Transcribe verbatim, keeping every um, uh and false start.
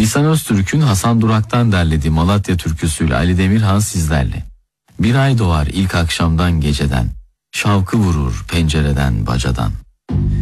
İhsan Öztürk'ün Hasan Durak'tan derlediği Malatya türküsüyle Ali Demirhan sizlerle. Bir ay doğar ilk akşamdan geceden, şavkı vurur pencereden bacadan.